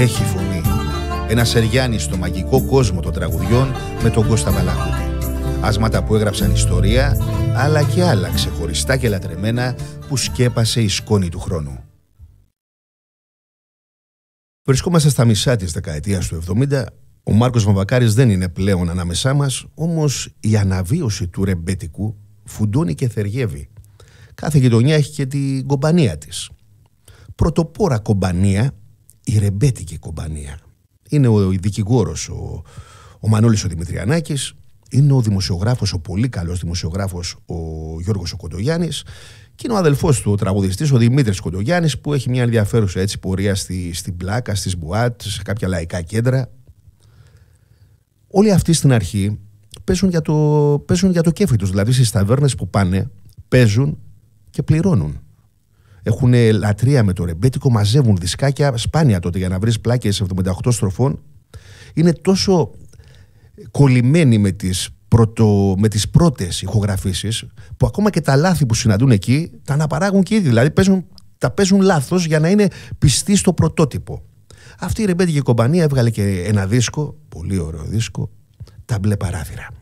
έχει φωνή. Ένα Σεριάννη στο μαγικό κόσμο των τραγουδιών με τον Κώστα Βαλαχούτη. Άσματα που έγραψαν ιστορία, αλλά και άλλα ξεχωριστά και λατρεμένα που σκέπασε η σκόνη του χρόνου. Βρισκόμαστε στα μισά της δεκαετίας του 70. Ο Μάρκος Βαμβακάρης δεν είναι πλέον ανάμεσά μας, όμως η αναβίωση του ρεμπέτικου φουντώνει και θεριεύει. Κάθε γειτονιά έχει και την κομπανία της. Πρωτοπόρα κομπανία, η ρεμπέτικη κομπανία. Είναι ο δικηγόρος ο Μανώλης ο Δημητριανάκης, είναι ο δημοσιογράφος, ο πολύ καλός δημοσιογράφος ο Γιώργος ο Κοντογιάννης και είναι ο αδελφός του, ο τραγουδιστής, ο Δημήτρης Κοντογιάννης, που έχει μια ενδιαφέρουσα έτσι πορεία στην πλάκα, στις μπουάτ, σε κάποια λαϊκά κέντρα. Όλοι αυτοί στην αρχή παίζουν για το κέφι τους, δηλαδή στις ταβέρνες που πάνε παίζουν και πληρώνουν. Έχουν λατρεία με το ρεμπέτικο, μαζεύουν δισκάκια, σπάνια τότε για να βρεις πλάκες 78 στροφών. Είναι τόσο κολλημένοι με τις πρώτες ηχογραφήσεις που ακόμα και τα λάθη που συναντούν εκεί τα αναπαράγουν και ήδη, δηλαδή τα παίζουν λάθος για να είναι πιστοί στο πρωτότυπο. Αυτή η ρεμπέτικη κομπανία έβγαλε και ένα δίσκο, πολύ ωραίο δίσκο, τα μπλε παράθυρα.